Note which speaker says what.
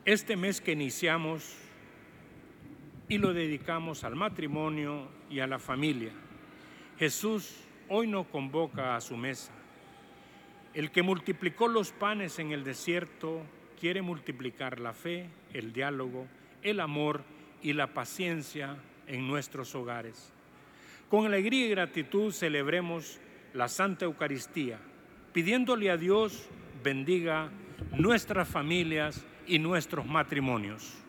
Speaker 1: Este mes que iniciamos y lo dedicamos al matrimonio y a la familia, Jesús hoy nos convoca a su mesa. El que multiplicó los panes en el desierto quiere multiplicar la fe, el diálogo, el amor y la paciencia en nuestros hogares. Con alegría y gratitud celebremos la Santa Eucaristía, pidiéndole a Dios bendiga nuestras familias y nuestros matrimonios.